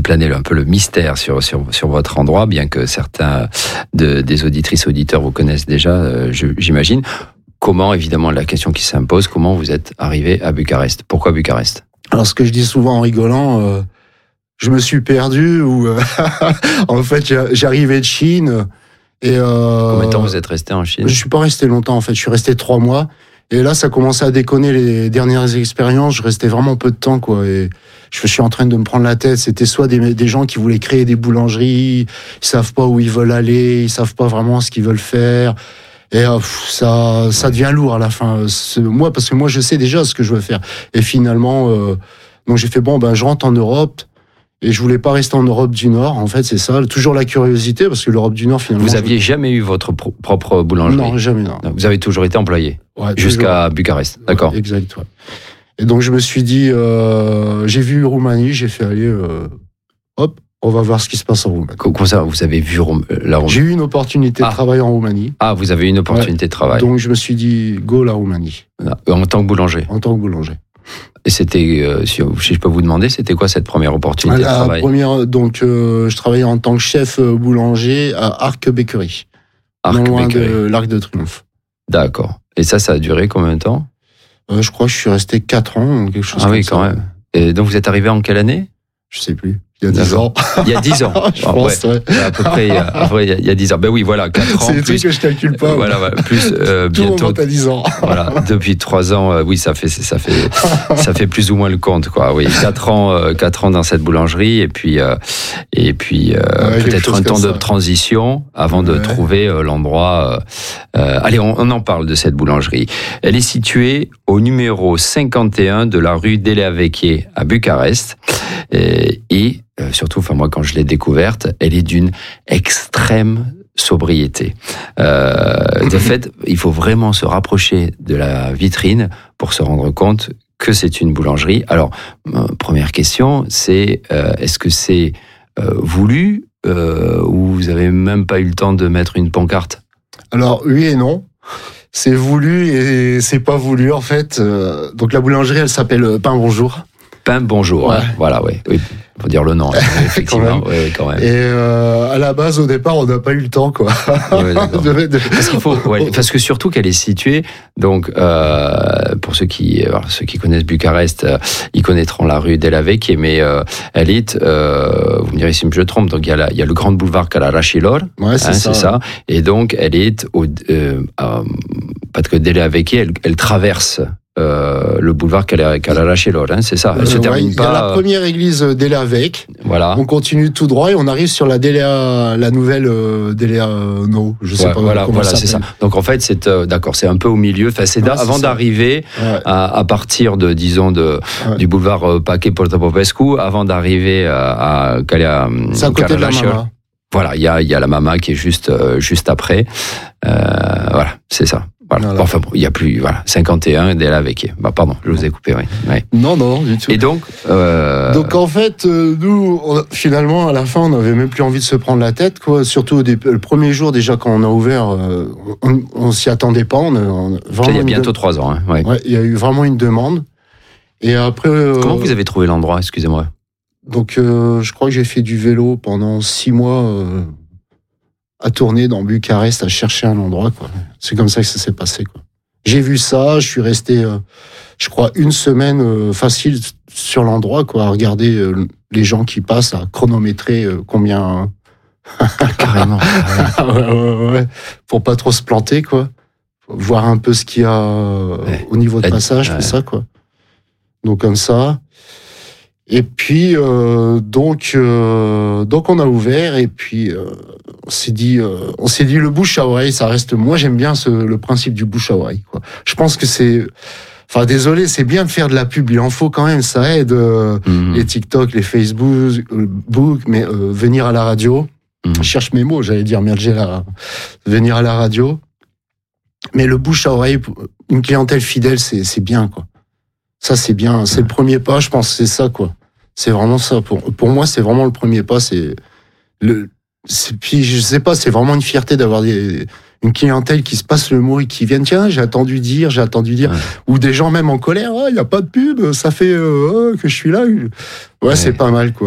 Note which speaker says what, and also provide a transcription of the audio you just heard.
Speaker 1: planer un peu le mystère sur votre endroit, bien que certains des auditrices auditeurs vous connaissent déjà, j'imagine. Comment, évidemment, la question qui s'impose, comment vous êtes arrivé à Bucarest? Pourquoi Bucarest?
Speaker 2: Alors, ce que je dis souvent en rigolant, je me suis perdu ou en fait, j'arrivais de Chine et
Speaker 1: combien de temps vous êtes resté en Chine?
Speaker 2: Je suis pas resté longtemps en fait, je suis resté 3 mois et là ça commençait à déconner les dernières expériences, je restais vraiment peu de temps quoi et je suis en train de me prendre la tête, c'était soit des gens qui voulaient créer des boulangeries, ils savent pas où ils veulent aller, ils savent pas vraiment ce qu'ils veulent faire. Et ça devient lourd à la fin. Parce que moi je sais déjà ce que je veux faire. Et finalement, donc j'ai fait je rentre en Europe. Et je voulais pas rester en Europe du Nord. En fait, c'est ça. Toujours la curiosité, parce que l'Europe du Nord, finalement.
Speaker 1: Vous aviez jamais eu votre propre boulangerie?
Speaker 2: Non, jamais, non.
Speaker 1: Vous avez toujours été employé?
Speaker 2: Ouais,
Speaker 1: jusqu'à Bucarest. D'accord.
Speaker 2: Ouais, exact, ouais. Et donc, je me suis dit, j'ai vu Roumanie, j'ai fait aller, on va voir ce qui se passe en Roumanie.
Speaker 1: Comment ça, vous avez vu la Roumanie?
Speaker 2: J'ai eu une opportunité de travailler en Roumanie.
Speaker 1: Ah, vous avez eu une opportunité de travail.
Speaker 2: Donc, je me suis dit, go la Roumanie.
Speaker 1: En tant que boulanger?
Speaker 2: En tant que boulanger.
Speaker 1: Et c'était, si je peux vous demander, c'était quoi cette première opportunité de travail?
Speaker 2: Je travaillais en tant que chef boulanger à Arc-Béquerie. Non loin de l'Arc de Triomphe.
Speaker 1: D'accord. Et ça a duré combien de temps?
Speaker 2: Je crois que je suis resté 4 ans, quelque chose comme ça.
Speaker 1: Ah oui, quand même. Et donc vous êtes arrivé en quelle année?
Speaker 2: Je sais plus. Il y a 10 ans.
Speaker 1: Il y a 10 ans.
Speaker 2: Je pense, ouais.
Speaker 1: À peu près, il y a 10 ans. Ben oui, voilà, 4 ans.
Speaker 2: C'est des trucs que je calcule pas.
Speaker 1: Voilà, plus,
Speaker 2: tout
Speaker 1: bientôt.
Speaker 2: remonte à 10 ans.
Speaker 1: Voilà, depuis 3 ans, oui, ça fait plus ou moins le compte, quoi. Oui, 4 ans dans cette boulangerie, et puis peut-être un temps de transition avant de trouver l'endroit. Allez, on en parle de cette boulangerie. Elle est située au numéro 51 de la rue Delea Vecchie à Bucarest. Et surtout, moi, quand je l'ai découverte, elle est d'une extrême sobriété. De fait, il faut vraiment se rapprocher de la vitrine pour se rendre compte que c'est une boulangerie. Alors, première question, c'est est-ce que c'est voulu ou vous avez même pas eu le temps de mettre une pancarte? Alors,
Speaker 2: oui et non. C'est voulu et c'est pas voulu, en fait. Donc, la boulangerie, elle s'appelle Pain Bonjour.
Speaker 1: Pain Bonjour, ouais. Hein. Voilà, oui. Faut dire le nom, hein, effectivement. Quand même.
Speaker 2: Et à la base, au départ, on n'a pas eu le temps, quoi.
Speaker 1: Parce que surtout qu'elle est située, donc pour ceux qui connaissent Bucarest, ils connaîtront la rue Delea Vecchie, mais elle est, vous me direz si je me trompe, donc il y a le grand boulevard Carrarachilor,
Speaker 2: c'est ça.
Speaker 1: Et donc elle est parce que Delea Vecchie, elle traverse. Le boulevard Carrarachilor, c'est ça. Elle se termine pas.
Speaker 2: Il y a la première église Delea Vecchie.
Speaker 1: Voilà.
Speaker 2: On continue tout droit et on arrive sur la nouvelle Delea No. Je sais pas comment ça
Speaker 1: c'est ça. Donc en fait, c'est d'accord, c'est un peu au milieu. Enfin, avant d'arriver à partir de, disons, du boulevard Paquet Porta Popescu, avant d'arriver à
Speaker 2: c'est à côté de la Mama.
Speaker 1: Voilà, il y a la Mama qui est juste après. Voilà, c'est ça. Voilà. Enfin, il y a plus, 51 Delea Vecchie. Pardon, je vous ai coupé, oui.
Speaker 2: Non, du tout.
Speaker 1: Et donc,
Speaker 2: en fait, nous, finalement, à la fin, on n'avait même plus envie de se prendre la tête, quoi. Surtout le premier jour, déjà, quand on a ouvert, on s'y attendait pas.
Speaker 1: Il y a bientôt 3 ans, hein. Ouais.
Speaker 2: Il y a eu vraiment une demande. Et après.
Speaker 1: Comment vous avez trouvé l'endroit, excusez-moi?
Speaker 2: Donc, je crois que j'ai fait du vélo pendant 6 mois, à tourner dans Bucarest, à chercher un endroit, quoi. C'est comme ça que ça s'est passé, quoi. J'ai vu ça, je suis resté, je crois, 1 semaine facile sur l'endroit, quoi, à regarder les gens qui passent, à chronométrer combien...
Speaker 1: Carrément.
Speaker 2: Ouais. Pour pas trop se planter, quoi. Voir un peu ce qu'il y a au niveau de passage, tout ça, quoi. Donc, comme ça... Et puis donc on a ouvert et puis on s'est dit le bouche à oreille, ça reste. Moi j'aime bien le principe du bouche à oreille, quoi. Je pense que c'est, désolé, c'est bien de faire de la pub, il en faut quand même, ça aide les TikTok, les Facebook, mais venir à la radio. Je cherche mes mots, j'allais dire merde, venir à la radio. Mais le bouche à oreille, une clientèle fidèle, c'est bien, quoi. Ça, c'est bien. C'est le premier pas, je pense, c'est ça, quoi. C'est vraiment ça. Pour moi, c'est vraiment le premier pas. Puis, je sais pas, c'est vraiment une fierté d'avoir une clientèle qui se passe le mot et qui viennent, tiens, j'ai attendu dire. Ou des gens même en colère, il n'y a pas de pub, ça fait que je suis là. Ouais, c'est pas mal, quoi.